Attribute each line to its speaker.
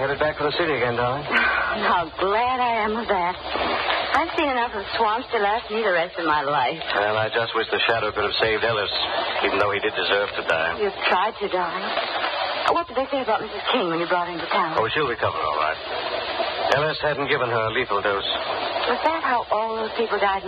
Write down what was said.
Speaker 1: headed back for the city again, darling.
Speaker 2: How glad I am of that. I've seen enough of swamps to last me the rest of my life.
Speaker 1: Well, I just wish the Shadow could have saved Ellis, even though he did deserve to die.
Speaker 2: You've tried to, darling. What did they say about Mrs. King when you brought her into town?
Speaker 1: Oh, she'll recover all right. Ellis hadn't given her a lethal dose.
Speaker 2: Was that how all those people died